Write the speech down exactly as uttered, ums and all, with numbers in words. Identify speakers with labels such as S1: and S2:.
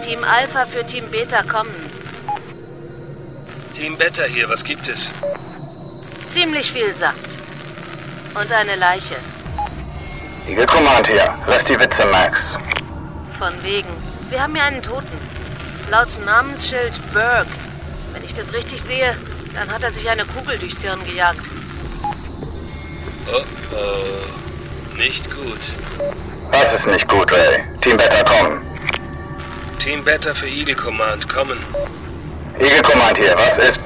S1: Team Alpha für Team Beta kommen.
S2: Team Beta hier, was gibt es?
S1: Ziemlich viel Sand. Und eine Leiche.
S3: Eagle Command hier. Lass die Witze, Max.
S1: Von wegen. Wir haben hier einen Toten. Laut Namensschild Burke. Wenn ich das richtig sehe, dann hat er sich eine Kugel durchs Hirn gejagt.
S2: Oh, oh. Nicht gut.
S3: Was ist nicht gut, Ray? Team Beta kommen.
S2: Team Beta für Eagle Command, kommen.
S3: Eagle Command hier. Was ist